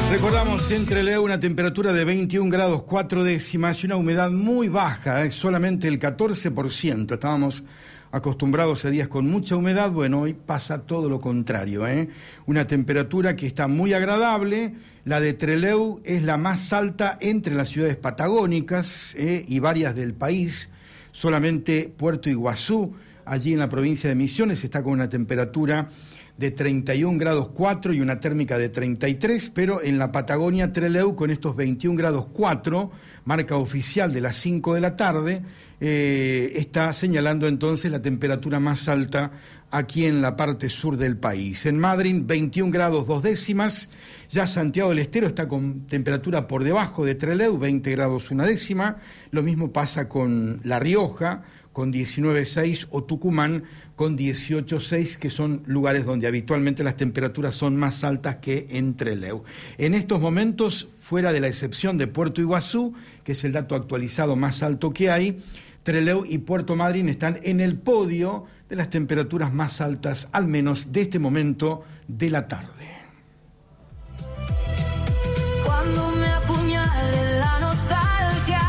Recordamos en Trelew una temperatura de 21 grados 4 décimas y una humedad muy baja, solamente el 14%. Estábamos acostumbrados a días con mucha humedad, bueno, hoy pasa todo lo contrario, Una temperatura que está muy agradable. La de Trelew es la más alta entre las ciudades patagónicas y varias del país. Solamente Puerto Iguazú, allí en la provincia de Misiones, está con una temperatura de 31 grados 4 y una térmica de 33, pero en la Patagonia Trelew con estos 21 grados 4, marca oficial de las 5 de la tarde, está señalando entonces la temperatura más alta aquí en la parte sur del país. En Madryn 21 grados 2 décimas, ya Santiago del Estero está con temperatura por debajo de Trelew, 20 grados 1 décima, lo mismo pasa con La Rioja, con 19,6, o Tucumán con 18,6, que son lugares donde habitualmente las temperaturas son más altas que en Trelew. En estos momentos, fuera de la excepción de Puerto Iguazú, que es el dato actualizado más alto que hay, Trelew y Puerto Madryn están en el podio de las temperaturas más altas, al menos de este momento de la tarde. Cuando me apuñale la nostalgia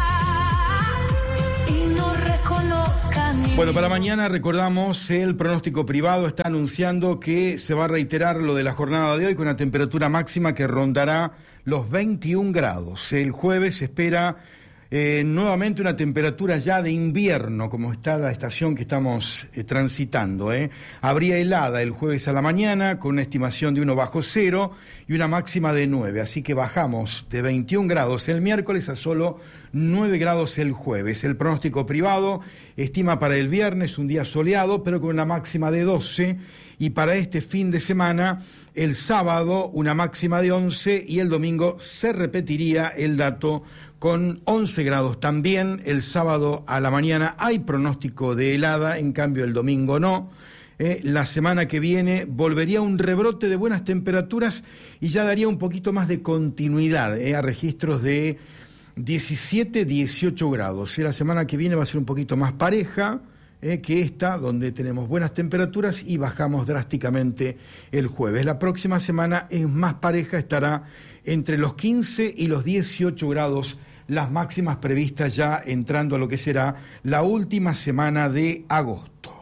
y no reconozca ni... Bueno, para mañana recordamos el pronóstico privado está anunciando que se va a reiterar lo de la jornada de hoy con una temperatura máxima que rondará los 21 grados. El jueves se espera nuevamente una temperatura ya de invierno, como está la estación que estamos transitando. Habría helada el jueves a la mañana con una estimación de 1 bajo cero y una máxima de 9, así que bajamos de 21 grados el miércoles a solo 9 grados el jueves. El pronóstico privado estima para el viernes un día soleado, pero con una máxima de 12, y para este fin de semana, el sábado, una máxima de 11, y el domingo se repetiría el dato con 11 grados. También el sábado a la mañana hay pronóstico de helada, en cambio el domingo no. La semana que viene volvería un rebrote de buenas temperaturas y ya daría un poquito más de continuidad a registros de 17, 18 grados. La semana que viene va a ser un poquito más pareja que esta, donde tenemos buenas temperaturas y bajamos drásticamente el jueves. La próxima semana es más pareja, estará entre los 15 y los 18 grados, las máximas previstas ya entrando a lo que será la última semana de agosto.